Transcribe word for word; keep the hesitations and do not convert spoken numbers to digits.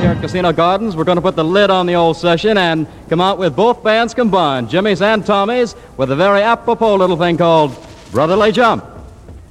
here at Casino Gardens. We're going to put the lid on the old session and come out with both bands combined, Jimmy's and Tommy's, with a very apropos little thing called Brotherly Jump.